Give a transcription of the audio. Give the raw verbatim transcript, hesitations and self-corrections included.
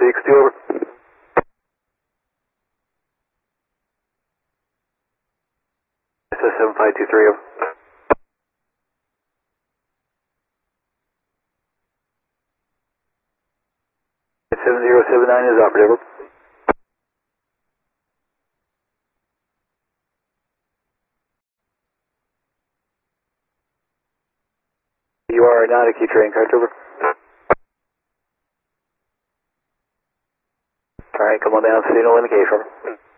sixty, over. S S seven five two three, over. seven zero seven nine is operative, over. You are not a key train, correct, over. Alright, come on down, signal indication, over.